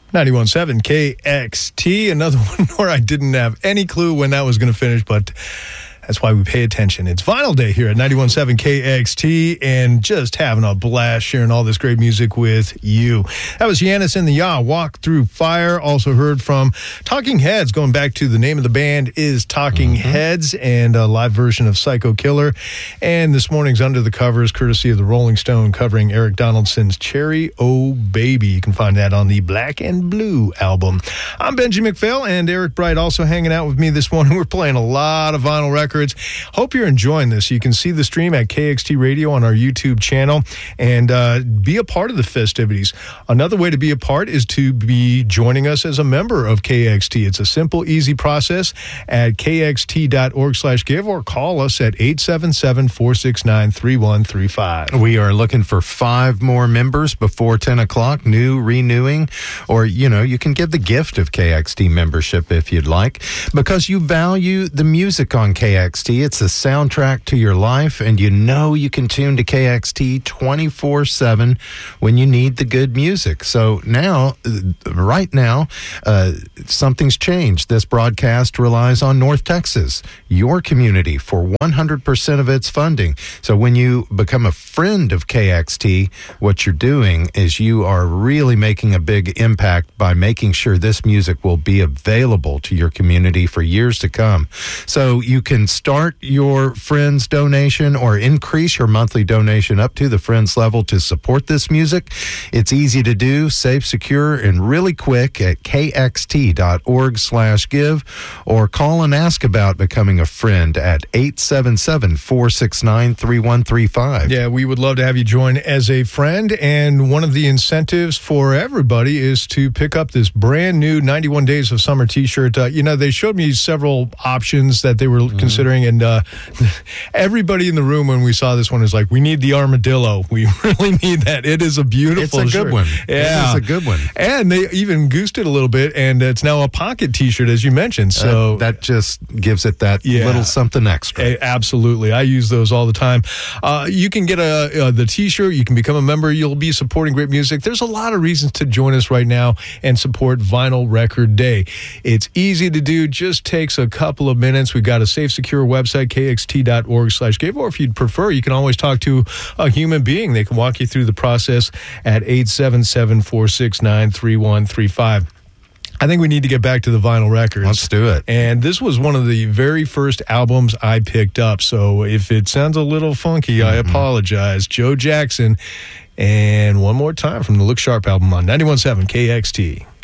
91.7 KXT, another one where I didn't have any clue when that was going to finish, but that's why we pay attention. It's Vinyl Day here at 91.7 KXT, and just having a blast sharing all this great music with you. That was Yanis and the Ya, Walk Through Fire. Also heard from Talking Heads, going back to the name of the band is Talking Heads, and a live version of Psycho Killer. And this morning's Under the Covers, courtesy of the Rolling Stone, covering Eric Donaldson's Cherry Oh Baby. You can find that on the Black and Blue album. I'm Benji McPhail, and Eric Bright also hanging out with me this morning. We're playing a lot of vinyl records. Hope you're enjoying this. You can see the stream at KXT Radio on our YouTube channel and be a part of the festivities. Another way to be a part is to be joining us as a member of KXT. It's a simple, easy process at kxt.org/give or call us at 877-469-3135. We are looking for 5 more members before 10 o'clock, new, renewing, or, you can give the gift of KXT membership if you'd like, because you value the music on KXT. It's a soundtrack to your life, and you can tune to KXT 24/7 when you need the good music. So right now, something's changed. This broadcast relies on North Texas, your community, for 100% of its funding. So when you become a friend of KXT, what you're doing is you are really making a big impact by making sure this music will be available to your community for years to come. So you can start your Friends donation or increase your monthly donation up to the Friends level to support this music. It's easy to do, safe, secure, and really quick at kxt.org/give, or call and ask about becoming a friend at 877-469-3135. Yeah, we would love to have you join as a friend, and one of the incentives for everybody is to pick up this brand new 91 Days of Summer t-shirt. They showed me several options that they were considering, and everybody in the room when we saw this one is like, we need the armadillo. We really need that. It is a beautiful shirt. It's a good one. Yeah. It is a good one. And they even goosed it a little bit, and it's now a pocket t-shirt, as you mentioned. So that just gives it that little something extra. Absolutely. I use those all the time. You can get the t-shirt. You can become a member. You'll be supporting great music. There's a lot of reasons to join us right now and support Vinyl Record Day. It's easy to do. Just takes a couple of minutes. We've got a safe, secure website, kxt.org/give, or if you'd prefer, you can always talk to a human being. They can walk you through the process at 877-469-3135. I think we need to get back to the vinyl records. Let's do it. And this was one of the very first albums I picked up, so if it sounds a little funky, I apologize. Joe Jackson, and one more time from the Look Sharp album on 91.7 KXT.